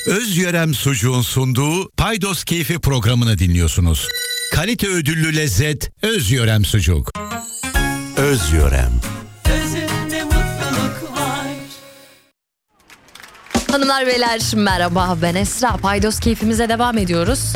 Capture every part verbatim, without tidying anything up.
Özyörem Sucuğun sunduğu Paydos Keyfi programını dinliyorsunuz. Kalite ödüllü lezzet Özyörem Sucuk. Özyörem. Özünde mutluluk var. Hanımlar beyler merhaba, ben Esra. Paydos Keyfimize devam ediyoruz.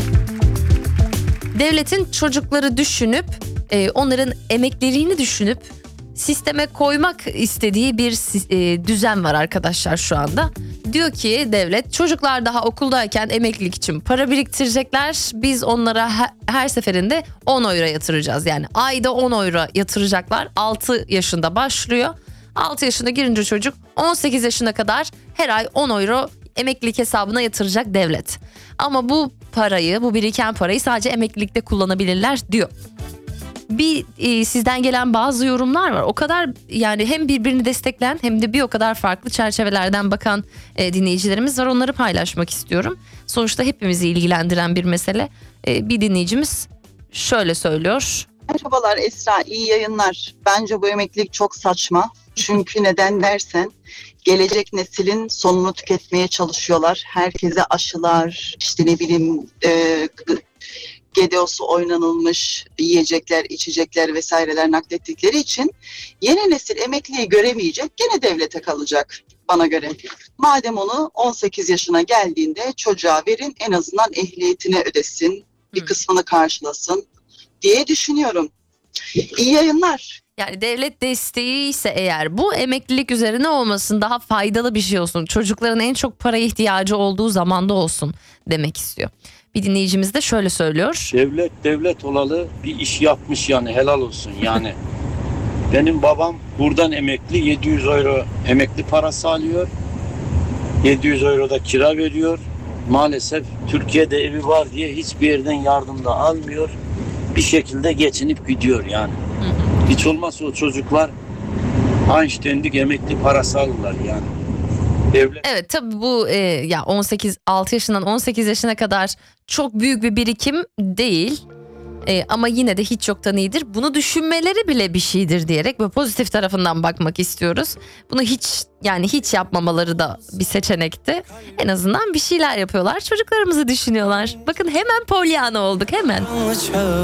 Devletin çocukları düşünüp e, onların emekliliğini düşünüp sisteme koymak istediği bir e, düzen var arkadaşlar şu anda. Diyor ki devlet, çocuklar daha okuldayken emeklilik için para biriktirecekler. Biz onlara her, her seferinde on euro yatıracağız. Yani ayda on euro yatıracaklar. altı yaşında başlıyor. altı yaşına girince çocuk on sekiz yaşına kadar her ay on euro emeklilik hesabına yatıracak devlet. Ama bu parayı, bu biriken parayı sadece emeklilikte kullanabilirler diyor. Bir e, sizden gelen bazı yorumlar var. O kadar yani hem birbirini destekleyen hem de bir o kadar farklı çerçevelerden bakan e, dinleyicilerimiz var. Onları paylaşmak istiyorum. Sonuçta hepimizi ilgilendiren bir mesele. E, bir dinleyicimiz şöyle söylüyor. Merhabalar Esra, iyi yayınlar. Bence bu emeklilik çok saçma. Çünkü neden dersen gelecek neslin sonunu tüketmeye çalışıyorlar. Herkese aşılar, işte ne bileyim e, G D O'su oynanılmış yiyecekler, içecekler vesaireler naklettikleri için yeni nesil emekliliği göremeyecek, gene devlete kalacak bana göre. Madem onu on sekiz yaşına geldiğinde çocuğa verin, en azından ehliyetine ödesin, bir kısmını karşılasın diye düşünüyorum. İyi yayınlar. Yani devlet desteği ise eğer bu emeklilik üzerine olmasın, daha faydalı bir şey olsun. Çocukların en çok paraya ihtiyacı olduğu zamanda olsun demek istiyor. Bir dinleyicimiz de şöyle söylüyor. Devlet devlet olalı bir iş yapmış, yani helal olsun yani. Benim babam buradan emekli, yedi yüz euro emekli parası alıyor. yedi yüz euro da kira veriyor. Maalesef Türkiye'de evi var diye hiçbir yerden yardım da almıyor. Bir şekilde geçinip gidiyor yani. Hı hı. Hiç olmazsa o çocuklar Einstein'lik emekli parası alırlar yani. Devlet... Evet tabii bu e, ya on sekiz altı yaşından on sekiz yaşına kadar çok büyük bir birikim değil. E, ama yine de hiç yoktan iyidir. Bunu düşünmeleri bile bir şeydir diyerek böyle pozitif tarafından bakmak istiyoruz. Bunu hiç yani hiç yapmamaları da bir seçenekti. En azından bir şeyler yapıyorlar. Çocuklarımızı düşünüyorlar. Bakın hemen Pollyanna olduk hemen.